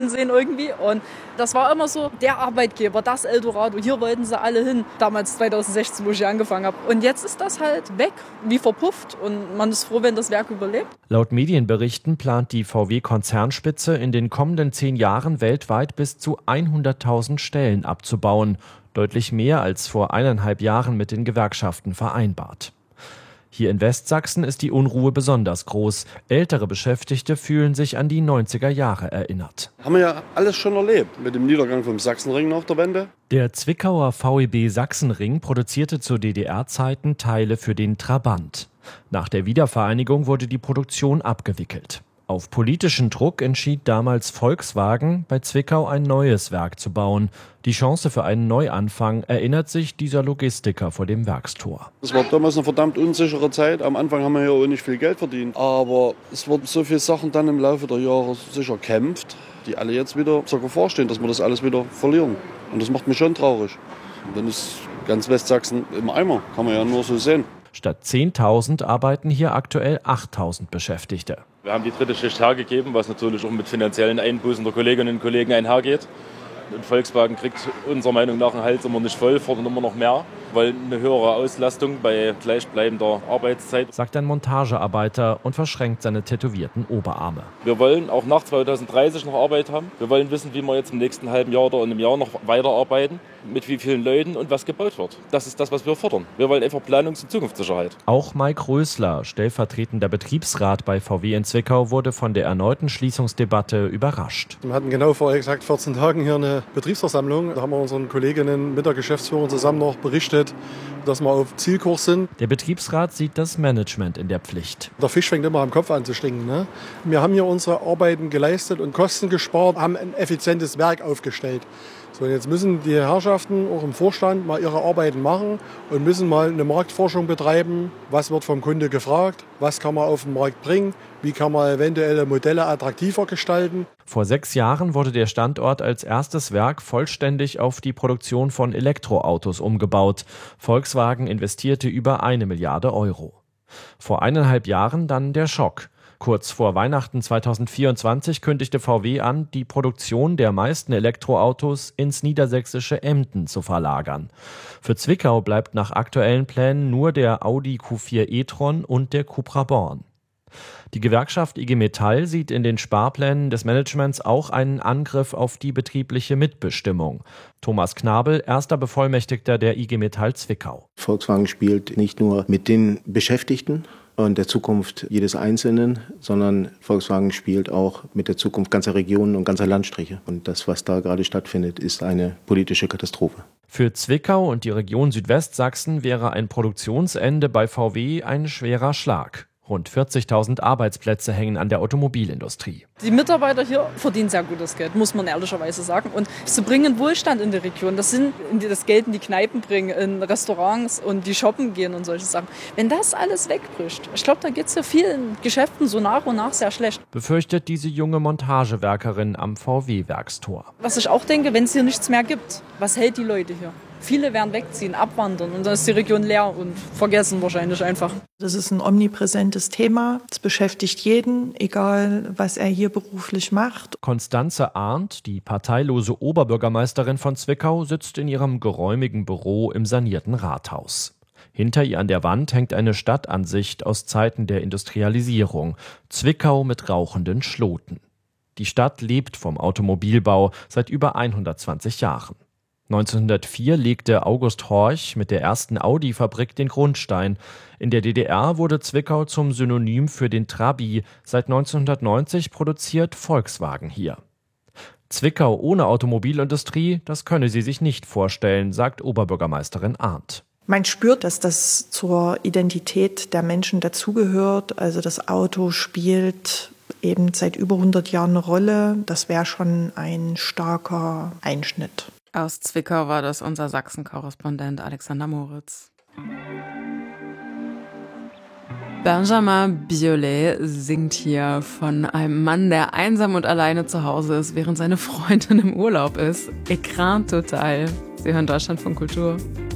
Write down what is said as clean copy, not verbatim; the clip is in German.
sehen irgendwie. Und das war immer so der Arbeitgeber, das Eldorado. Hier wollten sie alle hin, damals 2016, wo ich hier angefangen habe. Und jetzt ist das halt weg, wie verpufft. Und man ist froh, wenn das Werk überlebt. Laut Medienberichten plant die VW-Konzernspitze in den kommenden 10 Jahren weltweit bis zu 100.000 Stellen abzubauen. Deutlich mehr als vor 1,5 Jahren mit den Gewerkschaften vereinbart. Hier in Westsachsen ist die Unruhe besonders groß. Ältere Beschäftigte fühlen sich an die 90er Jahre erinnert. Haben wir ja alles schon erlebt mit dem Niedergang vom Sachsenring nach der Wende. Der Zwickauer VEB Sachsenring produzierte zu DDR-Zeiten Teile für den Trabant. Nach der Wiedervereinigung wurde die Produktion abgewickelt. Auf politischen Druck entschied damals Volkswagen, bei Zwickau ein neues Werk zu bauen. Die Chance für einen Neuanfang erinnert sich dieser Logistiker vor dem Werkstor. Es war damals eine verdammt unsichere Zeit. Am Anfang haben wir ja auch nicht viel Geld verdient. Aber es wurden so viele Sachen dann im Laufe der Jahre sicher kämpft, die alle jetzt wieder zur Gefahr stehen, dass wir das alles wieder verlieren. Und das macht mich schon traurig. Und dann ist ganz Westsachsen im Eimer, kann man ja nur so sehen. Statt 10.000 arbeiten hier aktuell 8.000 Beschäftigte. Wir haben die 3. Schicht hergegeben, was natürlich auch mit finanziellen Einbußen der Kolleginnen und Kollegen einhergeht. Und Volkswagen kriegt unserer Meinung nach den Hals immer nicht voll, fordern immer noch mehr, wollen eine höhere Auslastung bei gleichbleibender Arbeitszeit. Sagt ein Montagearbeiter und verschränkt seine tätowierten Oberarme. Wir wollen auch nach 2030 noch Arbeit haben. Wir wollen wissen, wie wir jetzt im nächsten halben Jahr oder in einem Jahr noch weiterarbeiten, mit wie vielen Leuten und was gebaut wird. Das ist das, was wir fordern. Wir wollen einfach Planungs- und Zukunftssicherheit. Auch Mike Rösler, stellvertretender Betriebsrat bei VW in Zwickau, wurde von der erneuten Schließungsdebatte überrascht. Wir hatten genau vor exakt 14 Tagen hier eine Betriebsversammlung. Da haben wir unseren Kolleginnen mit der Geschäftsführung zusammen noch berichtet, dass wir auf Zielkurs sind. Der Betriebsrat sieht das Management in der Pflicht. Der Fisch fängt immer am Kopf an zu stinken. Ne? Wir haben hier unsere Arbeiten geleistet und Kosten gespart, haben ein effizientes Werk aufgestellt. So, jetzt müssen die Herrschaften auch im Vorstand mal ihre Arbeiten machen und müssen mal eine Marktforschung betreiben. Was wird vom Kunde gefragt? Was kann man auf den Markt bringen? Wie kann man eventuelle Modelle attraktiver gestalten? Vor 6 Jahren wurde der Standort als erstes Werk vollständig auf die Produktion von Elektroautos umgebaut. Volkswagen investierte über 1 Milliarde Euro. Vor 1,5 Jahren dann der Schock. Kurz vor Weihnachten 2024 kündigte VW an, die Produktion der meisten Elektroautos ins niedersächsische Emden zu verlagern. Für Zwickau bleibt nach aktuellen Plänen nur der Audi Q4 e-tron und der Cupra Born. Die Gewerkschaft IG Metall sieht in den Sparplänen des Managements auch einen Angriff auf die betriebliche Mitbestimmung. Thomas Knabel, erster Bevollmächtigter der IG Metall Zwickau. Volkswagen spielt nicht nur mit den Beschäftigten und der Zukunft jedes Einzelnen, sondern Volkswagen spielt auch mit der Zukunft ganzer Regionen und ganzer Landstriche. Und das, was da gerade stattfindet, ist eine politische Katastrophe. Für Zwickau und die Region Südwestsachsen wäre ein Produktionsende bei VW ein schwerer Schlag. Rund 40.000 Arbeitsplätze hängen an der Automobilindustrie. Die Mitarbeiter hier verdienen sehr gutes Geld, muss man ehrlicherweise sagen. Und sie bringen Wohlstand in die Region. Das Geld in die Kneipen bringen, in Restaurants und die shoppen gehen und solche Sachen. Wenn das alles wegbricht, ich glaube, da geht es ja vielen Geschäften so nach und nach sehr schlecht. Befürchtet diese junge Montagewerkerin am VW-Werkstor. Was ich auch denke, wenn es hier nichts mehr gibt, was hält die Leute hier? Viele werden wegziehen, abwandern und dann ist die Region leer und vergessen wahrscheinlich einfach. Das ist ein omnipräsentes Thema. Es beschäftigt jeden, egal was er hier beruflich macht. Konstanze Arndt, die parteilose Oberbürgermeisterin von Zwickau, sitzt in ihrem geräumigen Büro im sanierten Rathaus. Hinter ihr an der Wand hängt eine Stadtansicht aus Zeiten der Industrialisierung. Zwickau mit rauchenden Schloten. Die Stadt lebt vom Automobilbau seit über 120 Jahren. 1904 legte August Horch mit der ersten Audi-Fabrik den Grundstein. In der DDR wurde Zwickau zum Synonym für den Trabi. Seit 1990 produziert Volkswagen hier. Zwickau ohne Automobilindustrie, das könne sie sich nicht vorstellen, sagt Oberbürgermeisterin Arndt. Man spürt, dass das zur Identität der Menschen dazugehört. Also das Auto spielt eben seit über 100 Jahren eine Rolle. Das wäre schon ein starker Einschnitt. Aus Zwickau war das unser Sachsen-Korrespondent Alexander Moritz. Benjamin Biolay singt hier von einem Mann, der einsam und alleine zu Hause ist, während seine Freundin im Urlaub ist. Écran total. Sie hören Deutschlandfunk Kultur.